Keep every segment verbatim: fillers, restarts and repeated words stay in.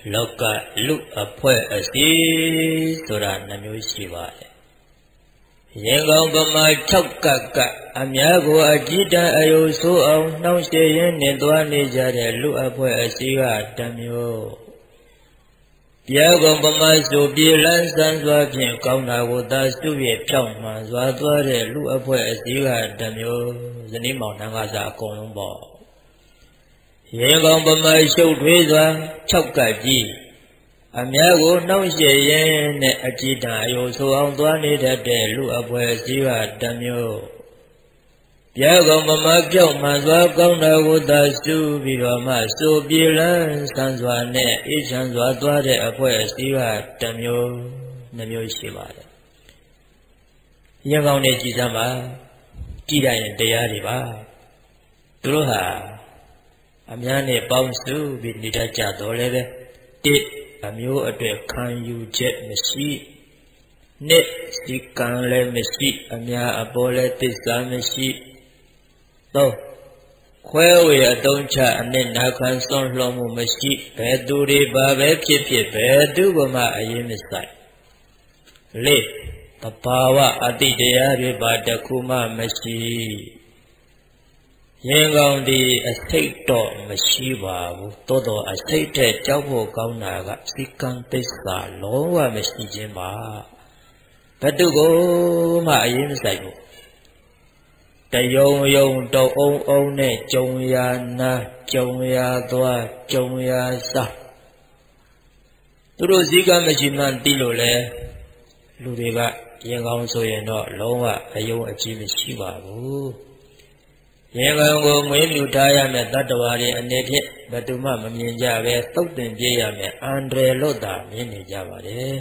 လောကလူအဖွဲ့အစည်းဆိုတာနှမျိုးရှိပါတယ်ရင်ကောင်ပမာ၆ကပ်ကအများကိုအကြည်တန်အယုဆိုးအောင်နှောင့်ယှက်ရင်းနဲ့သွားနေကြတဲ့လူအဖွဲ့အစည်းကတစ်မျိုးပြာကောင်ပမာဆိုပြေလန်းဆန်းစွာဖြင့်ကောင်းတာကိုသာစုပြဖြောင်းမှန်စွာသွားတဲ့လူအဖွဲ့အစည်းကတစ်မျိုးဇနီးမောင်နှံကစားအကုန်လုံးပေါ့ရင်ကောင်ပမာရှုပ်ထွေးစွာ၆ကပ်ကြီးအများကိုနှောင့်ယှက်ရင်းနဲ့အကြည်တန်အယုဆိုးအောင်သွားနေတတ်တဲ့လူအဖွဲ့အစည်းကတစ်မျိုးပြာကောင်ပမာပြောင်းမှန်စွာကောင်းတာကိုသာစုပြီးတော့မှဆိုပြေလန်းဆန်းစွာနဲ့အေးချမ်းစွာသွားတဲ့အဖွဲ့အစည်းကတစ်မျိုးနှမျိုးရှိပါတယ်ရင်ကောင်နဲ့ကြည်စမ်းပါကြည်တိုင်းတရားတွေပါသူတို့ဟာအများနဲ့ပေါင်းစုပြီးနေတတ်ကြတော့လည်းပဲတစ်အမျိုးအတွက်ခံယူချက်မရှိနှစ်စီကံလည်းမရှိအများအပေါ်လည်းသစ္စာမရှိသုံးခွဲဝေအတုံးချအနဲ့နာခံစွန့်လွှတ်မှုမရှိဘယ်သူတွေပါပဲဖြစ်ဖြစ်ဘယ်သူမှအရင်မဆိုင်လေးသဘာဝအတိတရားတွေပါတခုမှမရှိရင်ကောင်းဒီအစိတ်တော့မရှိပါဘူးတိုးတော့အစိတ်တဲ့ကြောက်ဖို့ကောင်းတာကစိကံသစ္စာလုံးဝမရှိခြင်းပါဘယ်သူကိုမှအရင်မဆိုင်ဘူးတယုံယုံတုံအောင်အောင်နဲ့ကြုံရနာကြုံရသွားကြုံရစားသူတို့စိကံမရှိမှန်းသိလို့လဲလူတွေကရင်ကောင်းဆိုရင်တော့လုံးဝအယုံအကြည်မရှိပါဘူးရင်ကောင်ကိုမွေးမြူထားရမယ်တတ္တဝါတွေအနေဖြင့်ဘယ်သူမှမမြင်ကြပဲသုတ်တင်ပြရမယ်အန္တရာယ်လို့သာမြင်နေကြပါတယ်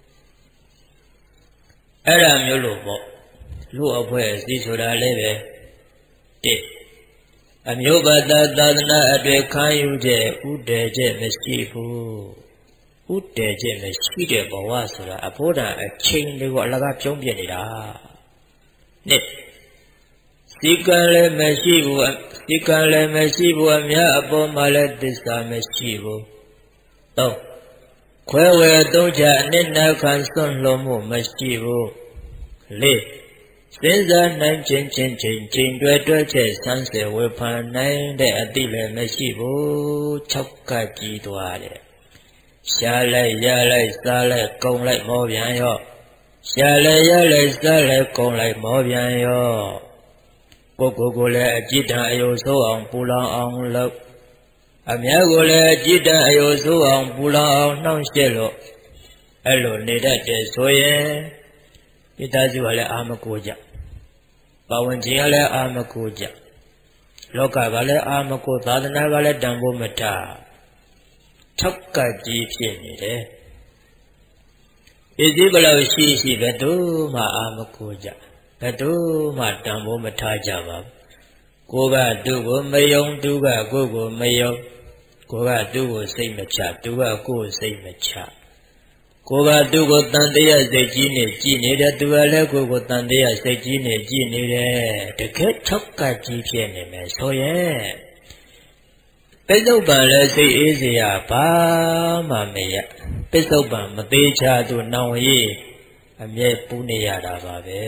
အဲ့ဒါမျိုးလို့ပေါ့လူအဖွဲ့အစည်းဆိုတာလည်းပဲတစ်အမျိုးဘာသာသာသနာအတွေ့ခံယူချက်ဥတည်ချက်မရှိဘူးဥတည်ချက်မရှိတဲ့ဘဝဆိုတာအဖို့တန်အချိန်လေးကိုအလကားပြုံးပြနေတာနှစ်စိကံလည်းမရှိဘူးစိကံလည်းမရှိဘူးအများအပေါ်မှာလည်းသစ္စာမရှိဘူးသုံးခွဲဝေသုံးချအနှစ်နာခံစွန့်လွှတ်မှုမရှိဘူးလေးစဉ်းစားနိုင်ခြင်းချင်းချင်းချင်းတွဲတွဲချက်ဆန်းစေဝေဖန်နိုင်တဲ့အတိလည်းမရှိဘူး၆ကပ်ကြီးသွားတယ်ရှားလိုက်ရလိုက်စားလိုက်ကုံလိုက်မောပြန်ရောရှားလိုက်ရလိုက်စားလိုက်ကုံလိုက်မောပြန်ရောကိုကိုကိုလည်းအကြည်တန်အယုဆိုးအောင်ပူလောင်အောင်လုပ်အများကိုလည်းအကြည်တန်အယုဆိုးအောင်ပူလောင်အောင်နှောင့်ယှက်လို့အဲ့လိုနေတတ်တယ်ဆိုရင်ပိသားစုကလည်းအာမကိုကြပဝန်းကျင်ကလည်းအာမကိုကြလောကကလည်းအာမကိုသာသနာကလည်းတန်ဖို့မထား၆ကပ်ကြီးဖြစ်နေတယ်ဣတိဘလောက်ရှိရှိဘယ်သူမှအာမကိုကြဘယ်သူမှတန်ဖိုးမထားကြပါဘူးကိုကသူ့ကိုမယုံသူကကိုယ်ကိုမယုံကိုကသူ့ကိုစိတ်မချသူကကိုယ်စိတ်မချကိုကသူ့ကိုတန်တရားစိတ်ကြီးနဲ့ကြည်နေတယ်သူကလည်းကိုယ်ကိုတန်တရားစိတ်ကြီးနဲ့ကြည်နေတယ်တကယ်၆ကပ်ကြီးဖြစ်နေမယ်ဆိုရင်ပိဿုပန်လည်းစိတ်အေးစရာဘာမှမရပိဿုပန်မသေးချသူနောင်ရည်အမြဲပူနေရတာပါပဲ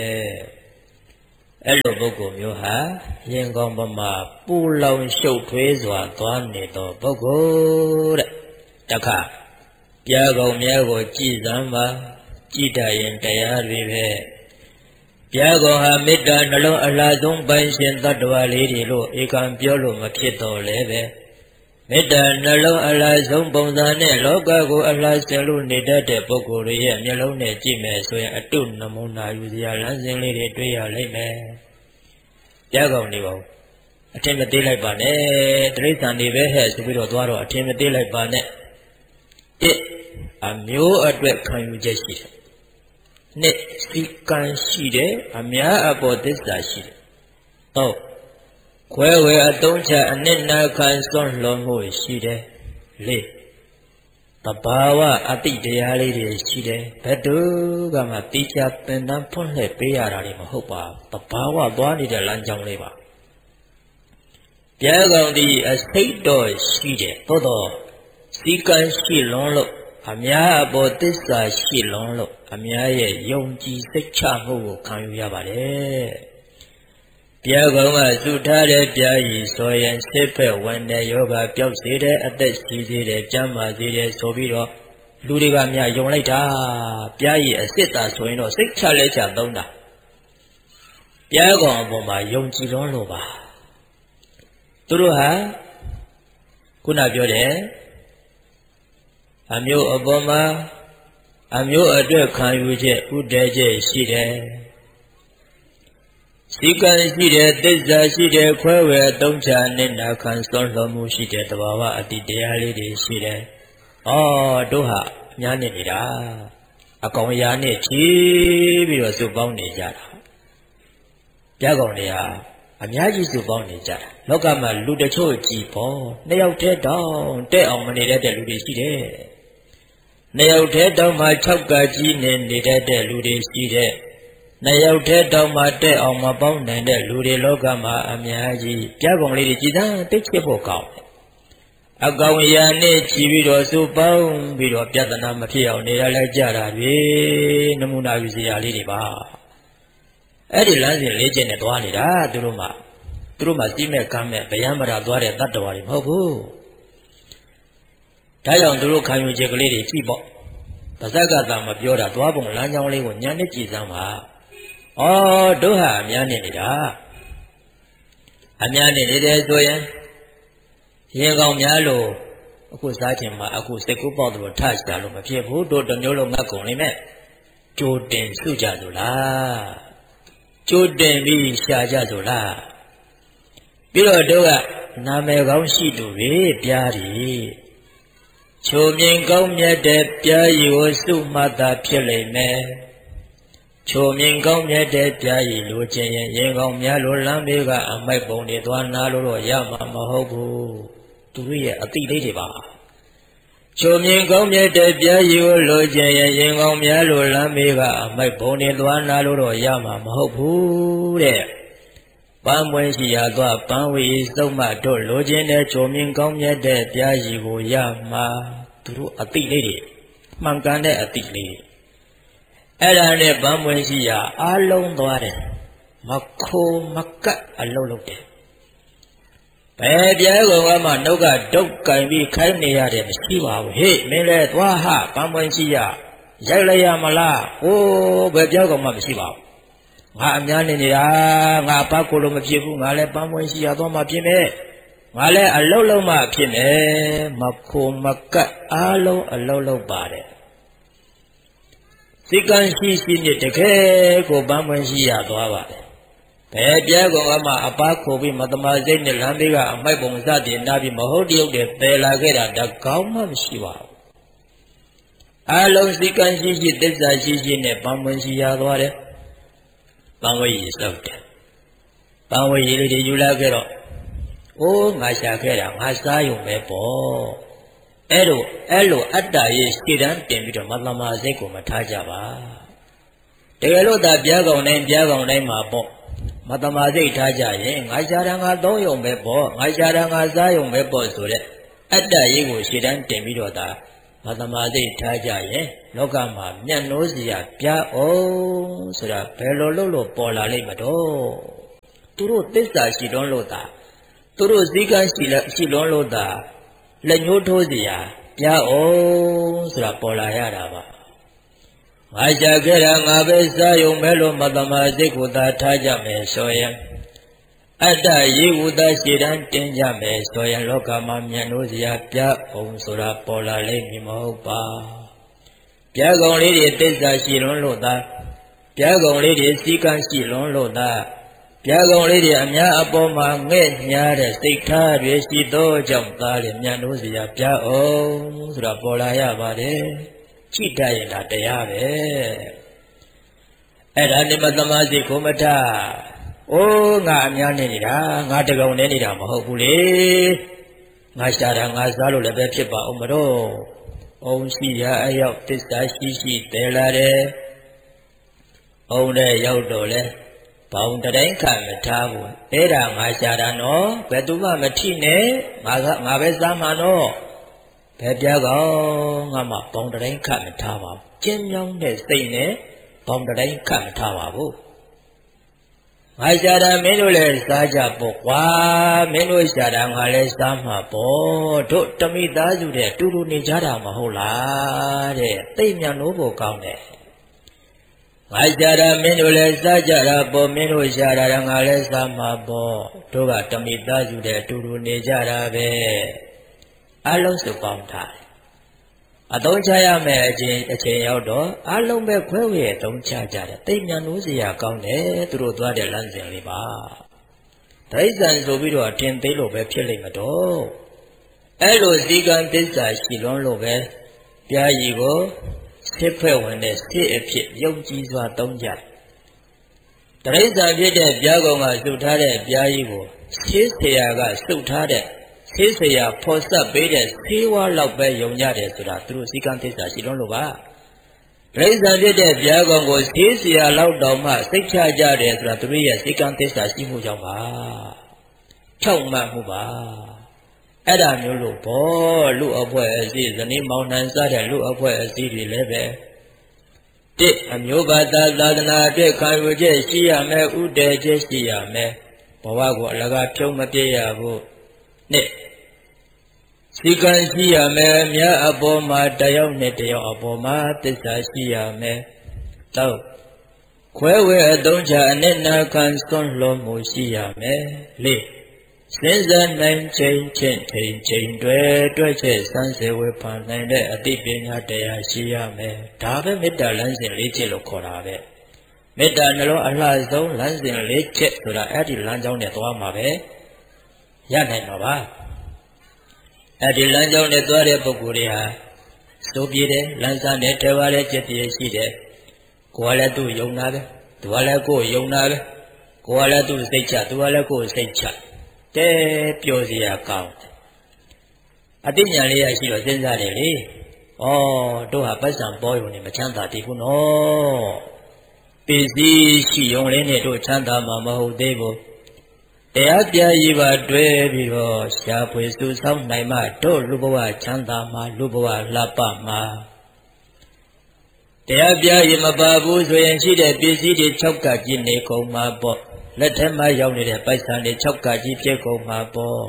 အဲ့လိုပုဂ္ဂိုလ်မျိုးဟာရင်ကောင်းပမာပူလောင်ရှုပ်ထွေးစွာသွားနေသောပုဂ္ဂိုလ်တဲ့တခါပြာကောင်များကိုကြည်စမ်းပါကြည်တရင်တရားတွေပဲပြာကောင်ဟာမေတ္တာနှလုံးအလားဆုံးပိုင်ရှင်တ attva လေးတွေလို့ဧကံပြောလို့မဖြစ်တော့လဲပဲမေတ္တာနှလုံးအလားဆုံးပုံစံနဲ့လောကကိုအလားဆင်လို့နေတတ်တဲ့ပုဂ္ဂိုလ်တွေရဲ့မျက်လုံးနဲ့ကြည့်မယ်ဆိုရင်အတုနမုနာယူစရာလမ်းစဉ်လေးတွေတွေ့ရလိမ့်မယ်။ကြားကောင်းနေပါဦး။အထင်မသေးလိုက်ပါနဲ့။တိရစ္ဆာန်တွေပဲဟဲ့ဆိုပြီးတော့သွားတော့အထင်မသေးလိုက်ပါနဲ့။တစ်အမျိုးအတွက်ခံယူချက်ရှိတယ်။နှစ်စိကံရှိတယ်အများအပေါ်သစ္စာရှိတယ်။သုံးခွဲဝေအတုံးချအနှစ်နာခံစွန့်လွှတ်မှုရှိတယ်လေးသဘာဝအတိတရားလေးတွေရှိတယ်ဘယ်သူကမှတိကျပင်တန်းဖွင့်လှစ်ပေးရတာတွေမဟုတ်ပါဘူးသဘာဝသွားနေတဲ့လမ်းကြောင်းလေးပါပြာကောင်ဒီအစိတ်တော်ရှိတယ်သို့တော့စီကံရှိလွန်းလို့အများအပေါ်သစ္စာရှိလွန်းလို့အများရဲ့ယုံကြည်စိတ်ချမှုကိုခံယူရပါတယ်ပြာကောင်ကသုထားတဲ့ပြာရည်ဆိုရင်စိတ်ဖက်ဝင်တဲ့ယောဂပျောက်စေတဲ့အသက်ရှိစေတဲ့ကျမ်းမာစေတဲ့ဆိုပြီးတော့လူတွေကများယုံလိုက်တာပြာရည်အစ်စ်သာဆိုရင်တော့စိတ်ချလဲချသုံးတာပြာကောင်အပေါ်မှာယုံကြည်လွန်းလို့ပါသူတို့ဟာခုနပြောတယ်အမျိုးအပေါ်မှာအမျိုးအတွက်ခံယူချက်ဥဒဲချက်ရှိတယ်စီကံရှိတယ်သစ္စာရှိတယ်ခွဲဝဲသုံးချနဲ့နာခံစွန့်လွတ်မှုရှိတယ်တဘာဝအတ္တိတရားလေးတွေရှိတယ်ဩတို့ဟာအများနဲ့နေတာအကောင်ရာနဲ့ဖြည်းပြီးတော့စုပေါင်းနေကြတာပြားကောင်တွေဟာအများကြီးစုပေါင်းနေကြတာလောကမှာလူတချို့ကြည်ပေါ်နှစ်ယောက်တည်းတောင်တဲ့အောင်မနေတဲ့လူတွေရှိတယ်နှစ်ယောက်တည်းတောင်မှ၆ကကြီးနေနေတဲ့လူတွေရှိတယ်နှစ်ယောက်တည်းတောင်မှတဲ့အောင်မပေါင်းနိုင်တဲ့လူတွေလောကမှာအများကြီးပြားကောင်လေးတွေကြည်သာတိတ်ချစ်ဖို့ကောင်းတယ်အကောင်ရာနဲ့ကြည်ပြီးတော့စုပေါင်းပြီးတော့ပြဿနာမဖြစ်အောင်နေရလဲကြတာတွေနမူနာယူစရာလေးတွေပါအဲ့ဒီလမ်းစဉ်လေးချက်နဲ့သွားနေတာသူတို့မှသူတို့မှစီးမဲ့ကမ်းမဲ့ဗျံမရာသွားတဲ့တတ္တဝါတွေမဟုတ်ဘူးဒါကြောင့်သူတို့ခံယူချက်ကလေးတွေကြည့်ပေါ့ပါဇက်ကသာမပြောတာသွားပုံလမ်းကြောင်းလေးကိုညာနဲ့ကြည်စမ်းပါဩတို့ဟာအများနဲ့နေတာအများနဲ့နေတယ်ဆိုရင်ရင်ကောင်များလို့အခုစားချင်မှာအခုစိတ်ကူးပေါက်တယ်လို့ထရှာလို့မဖြစ်ဘူးတို့တစ်မျိုးလုံးငတ်ကုန်နေမဲ့ကြိုတင်စုကြဆိုလားကြိုတင်ပြီးရှာကြဆိုလားပြီးတော့တို့ကနာမည်ကောင်းရှိသူတွေပြားတယ်ချိုမြင်ကောင်းမြတ်တဲ့ပြားရည်ကိုစုမှတ်တာဖြစ်လိမ့်မယ်ချိုမြင်ကောင်းမြတ်တဲ့ပြားရည်လိုချင်ရင်ရင်ကောင်းများလိုလမ်းမေးကအမိုက်ပုံတွေသွားနာလို့တော့ရမှာမဟုတ်ဘူးသူတို့ရဲ့အတိလေးတွေပါချိုမြင်ကောင်းမြတ်တဲ့ပြားရည်ကိုလိုချင်ရင်ရင်ကောင်းများလိုလမ်းမေးကအမိုက်ပုံတွေသွားနာလို့တော့ရမှာမဟုတ်ဘူးတဲ့ပန်းမွေးရှိရသွားပန်းဝီစုံမတို့လိုချင်တဲ့ချိုမြင်ကောင်းမြတ်တဲ့ပြားရည်ကိုရမှာသူတို့အတိလေးတွေမှန်ကန်တဲ့အတိလေးအဲ့ဒါနဲ့ပန်းမွေးရှိရအားလုံးသွားတယ်မခိုးမကတ်အလုံးလုံးတယ်ဘယ်ပြဲကောင်ကမှနှုတ်ကဒုတ်ကင်ပြီးခိုင်းနေရတယ်မရှိပါဘူးဟေ့မင်းလဲသွားဟပန်းမွေးရှိရရိုက်လိုက်ရမလားဟိုးဘယ်ပြဲကောင်မှမရှိပါဘူးငါအများနေနေတာငါပတ်ကိုလို့မဖြစ်ဘူးငါလည်းပန်းမွေးရှိရသွားမှဖြစ်မယ်ငါလည်းအလုံးလုံးမှဖြစ်မယ်မခိုးမကတ်အားလုံးအလုံးလုံးပါတယ်စိတ်ကံရှိရှိနဲ့တကယ်ကိုပန်းမွေးရှိရသွားပါတယ်ဘယ်ပြဲကောင်ကမှအပားခိုပြီးမတမာစိတ်နဲ့လမ်းဘေးကအမိုက်ပုံစတင်နာပြီးမဟုတ်တရုတ်တဲ့ပယ်လာခဲ့တာတကောင်းမှမရှိပါဘူးအားလုံးစိတ်ကံရှိရှိသစ္စာရှိရှိနဲ့ပန်းမွေးရှိရသွားတယ်ပန်းဝေးရီစောက်တယ်ပန်းဝေးရီလေးတွေယူလာခဲ့တော့အိုးငါရှာခဲ့တာငါစားရုံပဲပေါ့အဲ့လိုအဲ့လိုအတ္တရဲ့ရှေ့တန်းတင်ပြီးတော့မတမာစိတ်ကိုမထားကြပါတကယ်လို့သာပြားကောင်တိုင်းပြားကောင်တိုင်းမှာပေါ့မတမာစိတ်ထားကြရင်ငါရှာတာငါသုံးရုံပဲပေါ့ငါရှာတာငါစားရုံပဲပေါ့ဆိုတဲ့အတ္တရဲ့ကိုရှေ့တန်းတင်ပြီးတော့သာမတမာစိတ်ထားကြရင်လောကမှာမျက်နှိုးစရာပြားအောင်ဆိုတာဘယ်လိုလုပ်လို့ပေါ်လာလိမ့်မတော့သူတို့သစ္စာရှိလွန်းလို့သာသူတို့စည်းကမ်းရှိလက်ရှိလွန်းလို့သာလက်ညှိုးထိုးစရာပြားအောင်ဆိုတာပေါ်လာရတာပါငါရှာခဲ့တာငါပဲစားရုံပဲလို့မတမာစိတ်ကိုသာထားကြမယ်ဆိုရင်အတ္တရေဝတရှိတန်းတင်ကြမယ်ဆိုရင်လောကမှာမျက်နှိုးစရာပြအောင်ဆိုတာပေါ်လာလိမ့်မည်မဟုတ်ပါပြကောင်လေးတွေသစ္စာရှိလွန်းလို့သာပြကောင်လေးတွေစီကံရှိလွန်းလို့သာပြကောင်လေးတွေအများအပေါ်မှာငဲ့ညားတဲ့စိတ်ထားတွေရှိသောကြောင့်သားတွေမျက်နှိုးစရာပြအောင်ဆိုတာပေါ်လာရပါတယ်ကြည့်တတ်ရင်ဒါတရားပဲအဲ့ဒါနိမတမစိတ်ကိုမထားအိုးငါအများနေနေတာငါတကောင်နေနေတာမဟုတ်ဘူးလေငါရှာတာငါစားလို့လည်းပဲဖြစ်ပါအောင်မတော့အုံရှိရာအရောက်သစ္စာရှိရှိတဲလာတယ်အုံနဲ့ရောက်တော့လဲဘောင်တိုင်းခံမထားဘူးအဲ့ဒါငါရှာတာနော်ဘယ်သူမှမထိနဲ့ငါကငါပဲစားမှာနော်ဘယ်ပြားကောင်ငါမှဘောင်တိုင်းခတ်မထားပါဘူးကျင်းမြောင်းတဲ့စိတ်နဲ့ဘောင်တိုင်းခတ်မထားပါဘူးငါရှာတာမင်းတို့လည်းစားကြပေါ့ကွာမင်းတို့ရှာတာငါလည်းစားမှာပေါ့တို့တမိသားစုတဲ့တူတူနေကြတာမဟုတ်လားတဲ့သိမြတ်လို့ဖို့ကောင်းတယ်ငါရှာတာမင်းတို့လည်းစားကြတာပေါ့မင်းတို့ရှာတာငါလည်းစားမှာပေါ့တို့ကတမိသားစုတဲ့တူတူနေကြတာပဲအလုံးစုပေါင်းထားတယ်အသုံးချရမယ်အချိန်အချိန်ရောက်တော့အလုံးပဲခွဲဝေအသုံးချကြတယ်သိမြတ်လို့စရာကောင်းတယ်သူတို့သွားတဲ့လမ်းစဉ်လေးပါဒိဋ္ဌံဆိုပြီးတော့အတင်သေးလို့ပဲဖြစ်လိမ့်မတော့အဲ့လိုစီကံသစ္စာရှိလွန်းလို့ပဲပြားကြီးကိုစစ်ဖက်ဝင်တဲ့စစ်အဖြစ်ယုံကြည်စွာသုံးကြတယ်ဒိဋ္ဌံဖြစ်တဲ့ပြားကောင်ကစုထားတဲ့ပြားကြီးကိုရှင်းเสียကစုထားတဲ့ဆေးဆရာဖော်ဆက်ပေးတဲ့ဆေးဝါးလောက်ပဲယုံကြတယ်ဆိုတာသူတို့စီကံသစ္စာရှိလုံးလို့ပါဒိဋ္ဌံဖြစ်တဲ့ဗျာကောင်ကိုဆေးဆရာလောက်တောင်မှစိတ်ချကြတယ်ဆိုတာသူတို့ရဲ့စီကံသစ္စာရှိမှုကြောင့်ပါဖြောက်မှတ်မှုပါအဲ့ဒါမျိုးလို့ဘောလူအဖွဲ့အစည်းဇနီးမောင်နှံစားတဲ့လူအဖွဲ့အစည်းတွေလည်းပဲတစ်အမျိုးဘာသာသာသနာအတွက်ခံယူချက်ရှိရမယ်ဥတည်ချက်ရှိရမယ်ဘဝကိုအလကားဖြုံးမပြေရဘူးနှစ်စီကံရှိရမယ်မြတ်အပေါ်မှာတယောက်နဲ့တယောက်အပေါ်မှာသစ္စာရှိရမယ်သုံးခွဲဝဲအသုံးချအနစ်နာခံစွန့်လွတ်မှုရှိရမယ်လေးစဉ်းစားနိုင်ချိန်ချင်းထိန်ချိန်တွေတွဲချက်စမ်းစေဝေဖန်နိုင်တဲ့အသိပညာတရားရှိရမယ်ဒါပဲမေတ္တာလမ်းစဉ်လေးချက်လို့ခေါ်တာပဲမေတ္တာနှလုံးအလှဆုံးလမ်းစဉ်လေးချက်ဆိုတာအဲ့ဒီလမ်းကြောင်းနဲ့သွားမှာပဲရနိုင်မှာပါအဲ့ဒီလမ်းကြောင်းနဲ့သွားတဲ့ပုဂ္ဂိုလ်တွေဟာစိုးပြေတယ်လမ်းစားနဲ့ထဲပါတဲ့จิตတည်းရှိတယ်ကိုယ်ကလည်းသူ့ယုံတာပဲသူကလည်းကိုယ်ယုံတာပဲကိုယ်ကလည်းသူ့စိတ်ချသူကလည်းကိုယ်စိတ်ချတဲပျော်စရာကောင်းတယ်အတိညာလေးရရှိတော့စဉ်းစားတယ်လေဩတို့ဟာပတ်စံပေါ်ရုံနဲ့မချမ်းသာသေးဘူးနော်ပစ္စည်းရှိုံလေးနဲ့တို့ချမ်းသာမှာမဟုတ်သေးဘူးတရားပြရပါတွေ့ပြီးတော့ရှားဖွေစုဆောင်းနိုင်မှတို့လူဘဝချမ်းသာမှာလူဘဝလှပမှာတရားပြရမပါဘူးဆိုရင်ရှိတဲ့ပစ္စည်းတွေ၆ကကြီးနေကုန်မှာပေါ့လက်ထက်မှာရောက်နေတဲ့ပိုက်ဆံတွေ၆ကကြီးဖြစ်ကုန်မှာပေါ့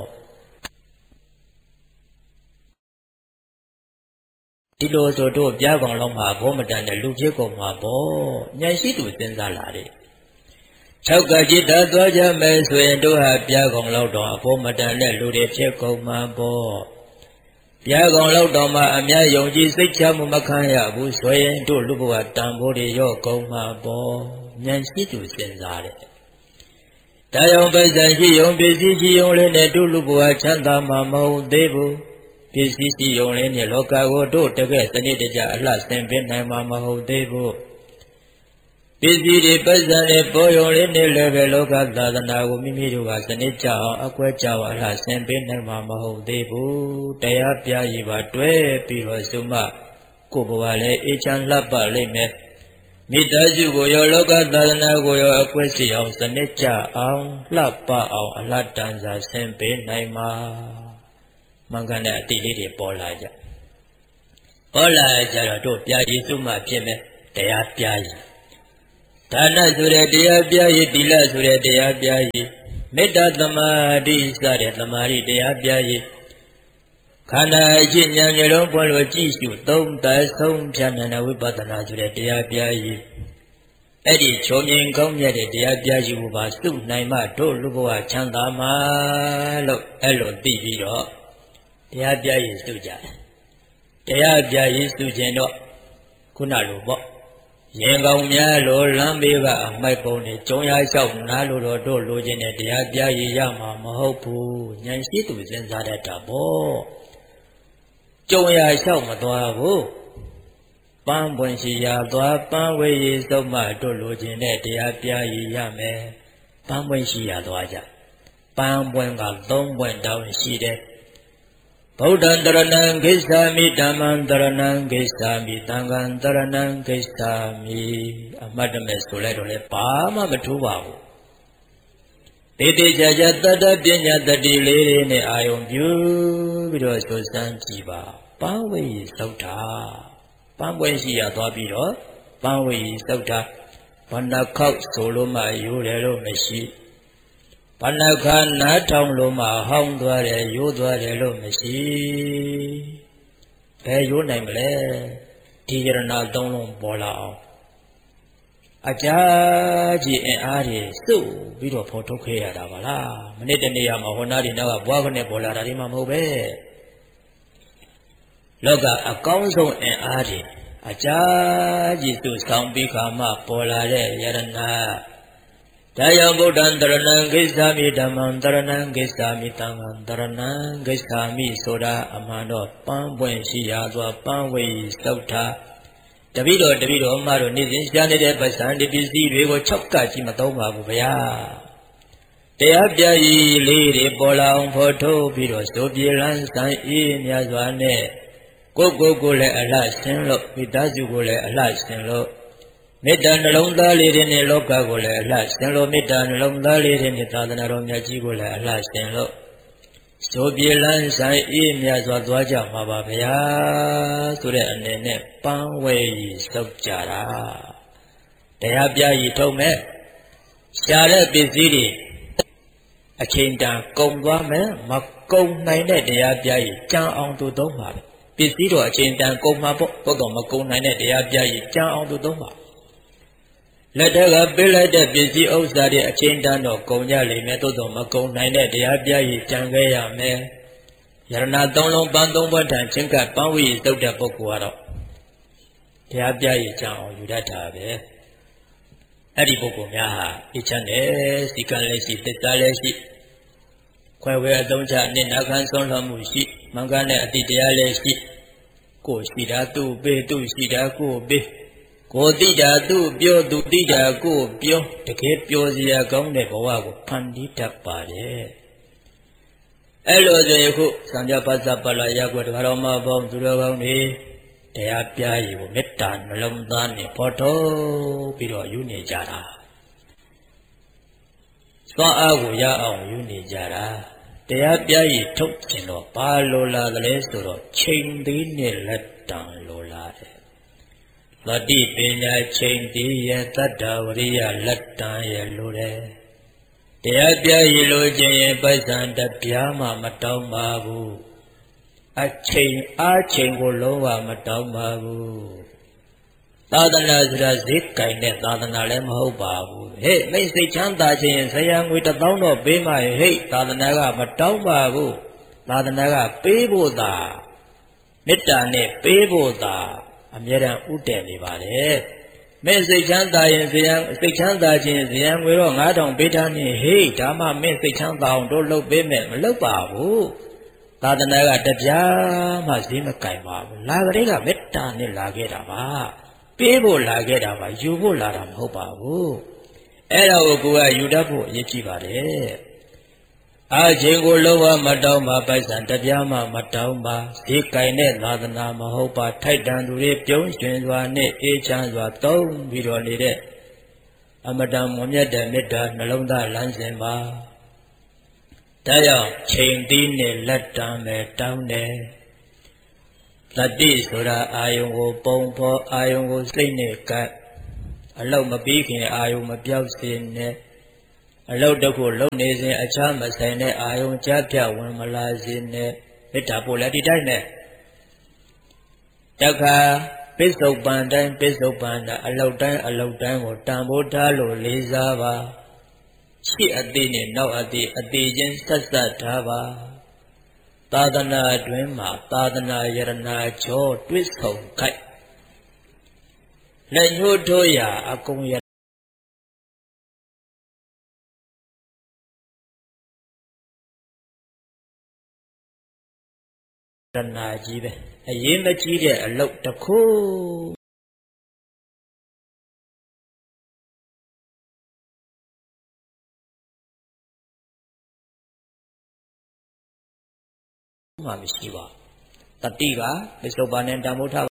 ဒီလိုဆိုတို့ပြားကောင်လုံးမှာဘောမတန်တဲ့လူဖြစ်ကုန်မှာပေါ့ဉာဏ်ရှိသူစဉ်းစားလာတယ်၆ကจิตသွားကြမယ်ဆိုရင်တို့ဟာပြားကောင်လောက်တော့အဖို့မတန်တဲ့လူတွေဖြစ်ကုန်မှာပေါ့ပြားကောင်လောက်တော့မှအများယုံကြည်စိတ်ချမှုမခံရဘူးဆိုရင်တို့လူဘဝတန်ဖိုးတွေရော့ကုန်မှာပေါ့ဉာဏ်ရှိသူစဉ်းစားတယ်တရားပိုက်ဆံရှိယုံပစ္စည်းရှိယုံလေးနဲ့တို့လူဘဝချမ်းသာမှာမဟုတ်သေးဘူးပစ္စည်းရှိယုံလေးနဲ့လောကကိုတို့တကယ်စနစ်တကျအလှဆင်ပေးနိုင်မှာမဟုတ်သေးဘူးပစ္စည်းတွေပတ်စံတွေပေါ်ယုံလေးနဲ့လည်းပဲလောကသာသနာကိုမိမိတို့ကစနစ်ကျအောင်အကွဲကြောက်အလှဆင်ပေးနိုင်မှာမဟုတ်သေးဘူးတရားပြရည်ပါတွဲပြီးတော့စုမကိုယ်ဘဝလည်းအေးချမ်းလှပလိမ့်မယ်မိသားစုကိုရောလောကသာသနာကိုရောအကွဲစီအောင်စနစ်ကျအောင်လှပအောင်အလှတန်စာဆင်ပေးနိုင်မှာမှန်ကန်တဲ့အတိလေးတွေပေါ်လာကြပေါ်လာကြတော့တို့ပြရည်စုမဖြစ်မယ်တရားပြရည်ဒါနဆိုတဲ့တရားပြရည်သီလဆိုတဲ့တရားပြရည်မေတ္တာသမာဓိစတဲ့သမာဓိတရားပြရည်ခန္ဓာအချင်းဉာဏ်မျိုးလုံးပွင့်လို့ကြည့်ရှုသုံးသပ်ဆုံးဖြတ်နိုင်တဲ့ဝိပဿနာဆိုတဲ့တရားပြရည်အဲ့ဒီချုံမြင်ကောင်းမြတ်တဲ့တရားပြရည်ကိုပါစုနိုင်မှတို့လူဘဝချမ်းသာမှာလို့အဲ့လိုသိပြီးတော့တရားပြရည်စုကြတယ်တရားပြရည်စုခြင်းတော့ခုနလိုပေါ့ရင်ကောင်းများလိုလမ်းဘေးကအမိုက်ပုံတွေကျုံရလျှောက်နားလိုတော့တို့လိုချင်တဲ့တရားပြရည်ရမှာမဟုတ်ဘူးဉာဏ်ရှိသူစဉ်းစားတတ်တာပေါ့ကျုံရလျှောက်မသွားဘူးပန်းပွင့်ရှိရသွားပန်းဝေးရည်စုံမှတို့လိုချင်တဲ့တရားပြရည်ရမယ်ပန်းပွင့်ရှိရသွားကြပန်းပွင့်ကသုံးပွင့်တောင်းရှိတယ်ဗုဒ္ဓံတရဏံဂိစ္ဆာမိဓမ္မံတရဏံဂိစ္ဆာမိသံဃံတရဏံဂိစ္ဆာမိအမှတ်တမဲ့ဆိုလိုက်တော့လေဘာမှမထူးပါဘူးတေတေချာချာတတ္တပညာတတိလေးတွေနဲ့အာယုံပြုပြီးတော့ဆိုစမ်းကြည့်ပါပန်းဝေးသုတ်တာပန်းပွဲရှိရသွားပြီးတော့ပန်းဝေးသုတ်တာဘဏ္ဍခောက်ဆိုလို့မှရိုးတယ်လို့မရှိဘဏ္ဍခါနားထောင်လို့မှဟောင်းသွားတယ်ရိုးသွားတယ်လို့မရှိဘယ်ရိုးနိုင်မလဲဒီယရဏသုံးလုံးပေါ်လာအောင်အကြာကြီးအင်အားတွေစုပြီးတော့ဖော်ထုတ်ခဲ့ရတာပါလားမနေ့တနေ့ရမှာဟောနာဒီနောက်ကဘွားကနေပေါ်လာတာဒီမှမဟုတ်ပဲလောကအကောင်းဆုံးအင်အားတွေအကြာကြီးစုဆောင်ပြီးခါမှပေါ်လာတဲ့ယရဏဒါကြောင့်ဗုဒ္ဓံတရဏံဂိစ္ဆာမိဓမ္မံတရဏံဂိစ္ဆာမိသံဃံတရဏံဂိစ္ဆာမိဆိုတာအမှန်တော့ပန်းပွင့်ရှိရာစွာပန်းဝေသုတ်တာတပိတော်တပိတော်မှတော့နေစဉ်ရှားနေတဲ့ပစ္စံဒီပစ္စည်းတွေကို၆ကကြီးမသုံးပါဘူးဗျာတရားပြကြီးလေးတွေပေါ်လာအောင်ဖော်ထုတ်ပြီးတော့ဆိုပြေလန်းဆန်းအေးမြတ်စွာနဲ့ကိုကိုကိုလည်းအလှဆင်းလို့မိသားစုကိုလည်းအလှဆင်းလို့မေတ္တာနှလုံးသားလေးတွေနဲ့လောကကိုလည်းအလှဆင်းလို့မေတ္တာနှလုံးသားလေးတွေနဲ့သာသနာတော်မြတ်ကြီးကိုလည်းအလှဆင်းလို့ဆိုပြေလန်းဆိုင်အေးမြတ်စွာသွားကြမှာပါဗျာဆိုတဲ့အနေနဲ့ပန်းဝဲကြီးစောက်ကြတာတရားပြကြီးထုံးမဲ့ရှားတဲ့ပစ္စည်းတွေအချိန်တန်ကုန်သွားမယ်မကုန်နိုင်တဲ့တရားပြကြီးကြံအောင်သူသုံးပါပဲပစ္စည်းတော့အချိန်တန်ကုန်မှာပေါ့ဘုတော့မကုန်နိုင်တဲ့တရားပြကြီးကြံအောင်သူသုံးပါလက်ထက်ကပေးလိုက်တဲ့ပစ္စည်းဥစ္စာတွေအချင်းတန်းတော့ကုန်ကြလိမ့်မယ်သို့တော့မကုန်နိုင်တဲ့တရားပြကြီးကြံခဲ့ရမယ်ယရဏသုံးလုံးပန်းသုံးဘွက်ထံချင်းကပ်ပန်းဝီသုတ်တဲ့ပုဂ္ဂိုလ်ကတော့တရားပြကြီးကြံအောင်ယူတတ်တာပဲအဲ့ဒီပုဂ္ဂိုလ်များဟာအချမ်းနဲ့စီကံလည်းရှိသစ္စာလည်းရှိခွဲဝဲအသုံးချအနစ်နာခံဆုံးလွှတ်မှုရှိမင်္ဂနဲ့အတိတရားလည်းရှိကိုရှိတာသူ့ပေးသူ့ရှိတာကိုပေးကိုတိတာသူ့ပြောသူတိတာကိုပြောတကယ်ပြောစရာကောင်းတဲ့ဘဝကိုဖန်တီးတတ်ပါတယ်အဲ့လိုဆိုရင်ခုစံပြပါစပလာရကွယ်တခါတော်မှာပေါ့သူတော်ကောင်းတွေတရားပြားကြီးကိုမေတ္တာနှလုံးသားနဲ့ပေါ်ထုတ်ပြီးတော့ယူနေကြတာသွားအားကိုရအောင်ယူနေကြတာတရားပြားကြီးထုတ်ခြင်းတော့ဘာလိုလာသလဲဆိုတော့ချိန်သေးနဲ့လက်တံလိုလာတယ်သတိပညာချိန်တည်းရဲ့တတ္တဝရိယလက်တံရဲ့လိုတယ်တရားပြရလိုခြင်းရဲ့ပိုက်ဆံတပြားမှမတောင်းပါဘူးအချိန်အားချိန်ကိုလုံးဝမတောင်းပါဘူးသာသနာဆိုတာဈေးကင်တဲ့သာသနာလည်းမဟုတ်ပါဘူးဟဲ့မိတ်စိတ်ချမ်းသာခြင်းဆရာငွေတစ်သောင်းတော့ပေးမှဟဲ့သာသနာကမတောင်းပါဘူးသာသနာကပေးဖို့သာမေတ္တာနဲ့ပေးဖို့သာအမြဲတမ်းဥတည်နေပါလေမင်းစိတ်ချမ်းသာရင်ဇယံစိတ်ချမ်းသာခြင်းဇယံငွေတော့ငါးထောင်ပေးထားနေဟေးဒါမှမင်းစိတ်ချမ်းသာအောင်တို့လုပ်ပေးမယ်မလုပ်ပါဘူးသာသနာကတပြားမှဈေးမကင်ပါဘူးလာကလေးကမေတ္တာနဲ့လာခဲ့တာပါပေးဖို့လာခဲ့တာပါယူဖို့လာတာမဟုတ်ပါဘူးအဲ့ဒါကိုကိုကယူတတ်ဖို့အရေးကြီးပါတယ်အာချိန်ကိုလုံးဝမတောင်းပါပိုက်ဆံတပြားမှမတောင်းပါဈေးကင်တဲ့သာသနာမဟုတ်ပါထိုက်တန်သူတွေပြုံးရွှင်စွာနဲ့အေးချမ်းစွာသုံးပြီးတော့နေတဲ့အမတန်မွန်မြတ်တဲ့မေတ္တာနှလုံးသားလမ်းစဉ်ပါဒါကြောင့်ချိန်သီးနဲ့လက်တံပဲတောင်းတယ်တတိဆိုတာအာယုံကိုပုံဖော်အာယုံကိုစိတ်နဲ့ကပ်အလောက်မပြီးခင်အာယုံမပြောက်စေနဲ့အလောက်တစ်ခုလုံနေစဉ်အခြားမဆိုင်တဲ့အာယုံကြားပြဝင်မလာစေနဲ့မေတ္တာပို့လည်းဒီတိုင်းနဲ့တခါပစ္စုပန်တိုင်းပစ္စုပန်တိုင်းအလောက်တိုင်းအလောက်တိုင်းကိုတန်ဖိုးထားလို့လေးစားပါရှိအသေးနဲ့နောက်အသေးအသေးချင်းဆက်ဆက်ထားပါသာသနာအတွင်းမှာသာသနာယရနာကျော်တွစ်ဆုံခိုက်လက်ညှိုးထိုးရာအကုန်ရရနာကြီးပဲအရေးမကြီးတဲ့အလုပ်တစ်ခုမှမရှိပါတတိကပစ္စုပန်နဲ့တန်ဖိုးထား